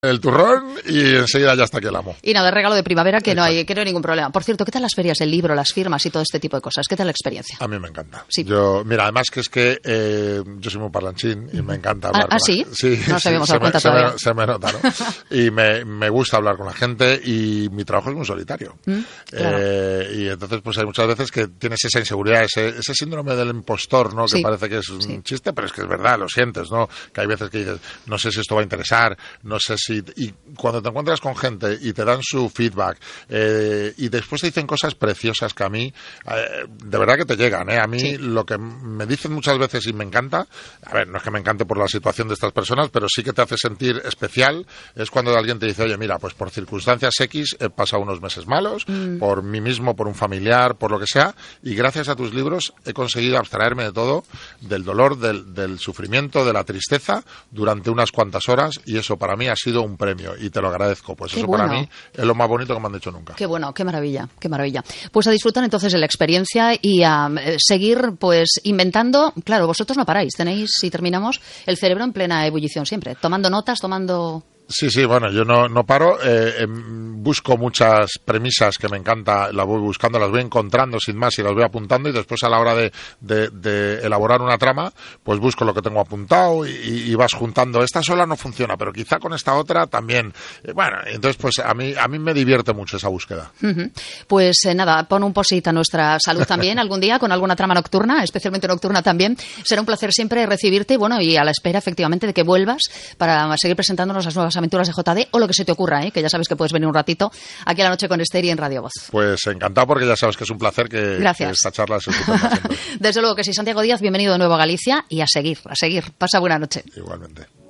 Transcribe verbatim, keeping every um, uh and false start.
el turrón y enseguida ya está aquí el amo. Y nada, regalo de primavera que no hay, que no hay ningún problema. Por cierto, ¿qué tal las ferias del libro, las firmas y todo este tipo de cosas? ¿Qué tal la experiencia? A mí me encanta. Sí. Yo, mira, además que es que eh, yo soy muy parlanchín y me encanta hablar. ¿Ah, con ¿ah sí? La... sí? No nos sí, habíamos se dado cuenta me, todavía. Se me, se me nota, ¿no? Y me, me gusta hablar con la gente y mi trabajo es muy solitario. Mm, claro. eh, y entonces, pues hay muchas veces que tienes esa inseguridad, ese, ese síndrome del impostor, ¿no? Que Sí. parece que es un Sí. chiste, pero es que es verdad, lo sientes, ¿no? Que hay veces que dices, no sé si esto va a interesar, no sé si... Y cuando te encuentras con gente y te dan su feedback eh, y después te dicen cosas preciosas que a mí eh, de verdad que te llegan, ¿eh? A mí Sí. lo que me dicen muchas veces y me encanta, a ver, no es que me encante por la situación de estas personas, pero sí que te hace sentir especial, es cuando alguien te dice, oye, mira, pues por circunstancias X he pasado unos meses malos, mm. por mí mismo, por un familiar, por lo que sea, y gracias a tus libros he conseguido abstraerme de todo, del dolor, del, del sufrimiento, de la tristeza, durante unas cuantas horas, y eso para mí ha sido un premio, y te lo agradezco, pues Qué eso bueno. para mí es lo más bonito que me han dicho nunca. Qué bueno, qué maravilla, qué maravilla. Pues a disfrutar entonces de la experiencia y a eh, seguir pues inventando. Claro, vosotros no paráis, tenéis, si terminamos, el cerebro en plena ebullición siempre, tomando notas, tomando... Sí, sí, bueno, yo no, no paro, eh, eh, busco muchas premisas que me encanta, las voy buscando, las voy encontrando sin más y las voy apuntando y después a la hora de, de, de elaborar una trama, pues busco lo que tengo apuntado y, y vas juntando, esta sola no funciona, pero quizá con esta otra también. Eh, bueno, entonces pues a mí, a mí me divierte mucho esa búsqueda. Uh-huh. Pues eh, nada, pon un posit a nuestra salud también algún día con alguna trama nocturna, especialmente nocturna también. Será un placer siempre recibirte, bueno, y a la espera efectivamente de que vuelvas para seguir presentándonos las nuevas aventuras de J D o lo que se te ocurra, ¿eh? Que ya sabes que puedes venir un ratito aquí a la noche con Esther y en Radio Voz. Pues encantado porque ya sabes que es un placer que, que esta charla se estupenda siempre. Desde luego que sí, Santiago Díaz, bienvenido de nuevo a Galicia y a seguir, a seguir. Pasa buena noche. Igualmente.